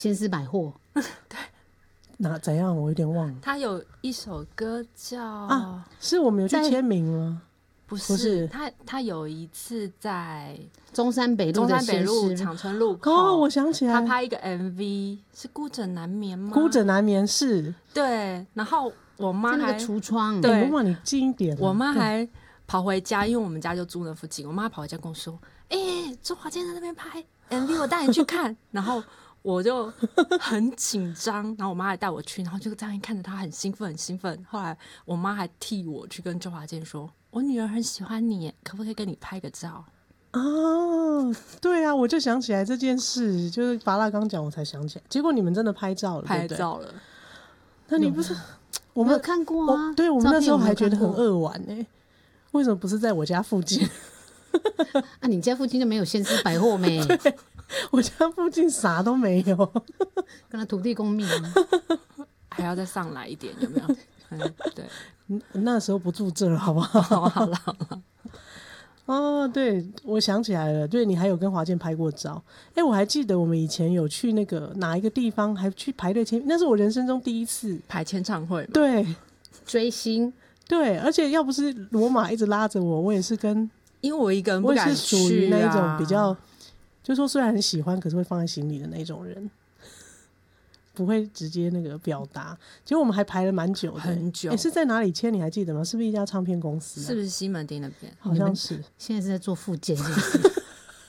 先施百货。 那怎样？我有点忘了。 他有一首歌叫是我们有去签名吗？ 不是，他有一次在中山北路长春路口。 我想起来， 他拍一个 MV 是孤枕难眠吗？ 孤枕难眠是。 对，然后我妈还那个橱窗， 对， 妈妈你近一点。 我妈还跑回家，因为我们家就住那附近。我妈跑回家跟我说：“周华健在那边拍 MV， 我带你去看。”然后我就很紧张，然后我妈还带我去，然后就这样看着他很兴奋很兴奋。后来我妈还替我去跟周华健说：“我女儿很喜欢你，可不可以跟你拍个照？” 对啊，我就想起来这件事，就是巴拉刚讲我才想起来，结果你们真的拍照了， 拍照了。 那你不是我们有看过啊？ 对，我们那时候还觉得很扼腕欸，为什么不是在我家附近？ 你家附近就没有先施百货没？ 我家附近啥都没有， 跟他土地公庙还要再上来一点，有没有？对， 那时候不住这了，好不好？ 好了。 对，我想起来了，对，你还有跟华健拍过照。我还记得我们以前有去那个哪一个地方，还去排队签名，那是我人生中第一次排签唱会。 对， 追星。 对，而且要不是罗马一直拉着我也是因为我一个人不敢去， 我也是属于那一种比较，就说虽然很喜欢，可是会放在心里的那种人，不会直接那个表达。结果我们还排了蛮久的， 很久。 是在哪里签？你还记得吗？是不是一家唱片公司？ 是不是西门町那边？ 好像是。 现在是在做复健，是不是？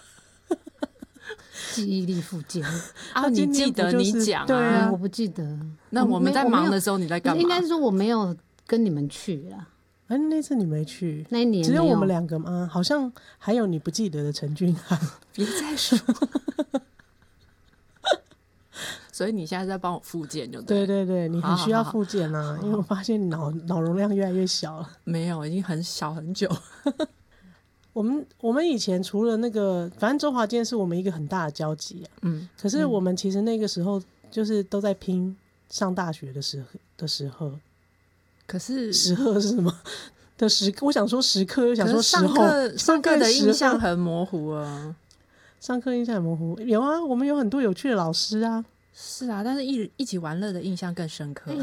记忆力复健你记得你讲对啊， 我不记得。 那我们在忙的时候你在干嘛？ 应该是说我没有跟你们去啦。 那次你没去， 那一年只有我们两个吗？好像还有你不记得的陈俊翰。 别再说。所以你现在在帮我复健就对。 对对对，你很需要复健啊，因为我发现你脑容量越来越小了。 没有，已经很小很久。 我们以前除了那个，反正周华健是我们一个很大的交集啊。可是我们其实那个时候就是都在拼上大学的时候。可是时刻是什么的时刻？我想说时刻，又想说时候。 上课的印象很模糊啊。 上课印象很模糊，有啊，我们有很多有趣的老师啊。 是啊，但是一起玩乐的印象更深刻。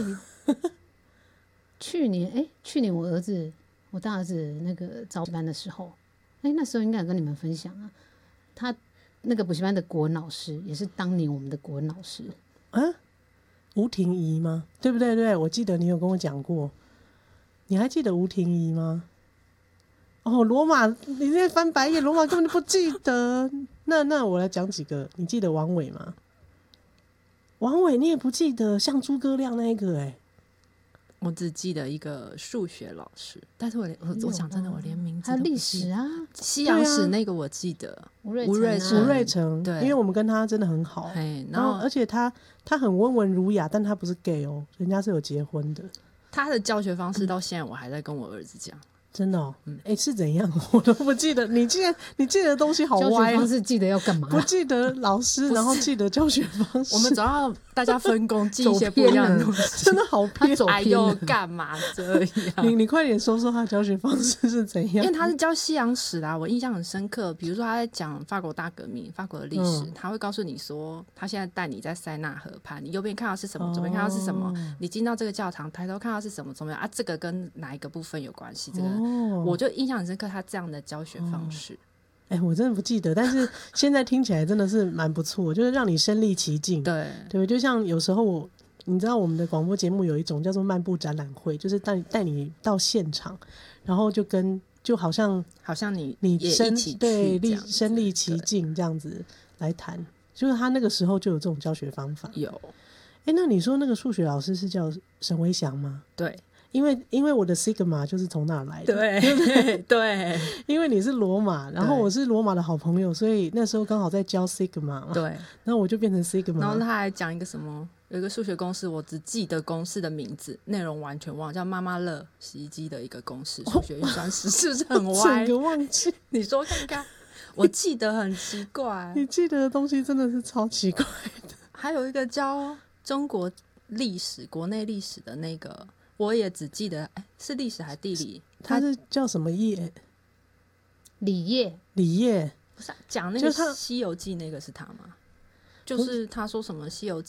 去年我大儿子那个早班的时候，那时候应该有跟你们分享啊，他那个补习班的国文老师也是当年我们的国文老师。 吴婷怡吗？对不对？对，我记得你有跟我讲过。你还记得吴婷怡吗？罗马，你在翻白眼，罗马根本就不记得。那我来讲几个，你记得王伟吗？王伟你也不记得，像诸葛亮那一个我只记得一个数学老师，但是我讲真的，我连名字都不记得。还有历史啊， 西洋史那个我记得，吴瑞成， 对， 因为我们跟他真的很好，然后而且他很温文儒雅，但他不是 gay 人家是有结婚的。 他的教学方式到现在我还在跟我儿子讲。 真的是怎样我都不记得。你记得的东西好歪， 教学方式记得要干嘛？ 不记得老师，然后记得教学方式。 我们总要大家分工，记一些不一样的东西。 真的好偏， 哎呦， 干嘛这样？ 你快点说说他教学方式是怎样？ 因为他是教西洋史啦，我印象很深刻。比如说他在讲法国大革命、法国的历史，他会告诉你说，他现在带你在塞纳河畔，你右边看到是什么，左边看到是什么，你进到这个教堂，抬头看到是什么，怎么样啊？这个跟哪一个部分有关系？这个我就印象很深刻，他这样的教学方式。 我真的不记得，但是现在听起来真的是蛮不错，就是让你身临其境。对，就像有时候你知道我们的广播节目有一种叫做漫步展览会，就是带你到现场，然后就好像你也一起去身临其境这样子来谈，就是他那个时候就有这种教学方法。 有。 那你说那个数学老师是叫沈维祥吗？ 对。 因为我的 Sigma 就是从那儿来的。 对因为你是罗马，然后我是罗马的好朋友，所以那时候刚好在教 Sigma 嘛。 对， 然后我就变成 Sigma。 然后他还讲一个什么，有一个数学公式，我只记得公式的名字，内容完全忘了，叫妈妈乐洗衣机的一个公式，数学运算式，是不是很歪？ 整个忘记。 你说看看，我记得很奇怪。 你记得的东西真的是超奇怪的。 还有一个教中国历史、国内历史的那个。我也只记得，是历史还是地理？ 他是叫什么业？ 李业不是讲那个《西游记》那个是他吗？ 就是他说什么《西游记》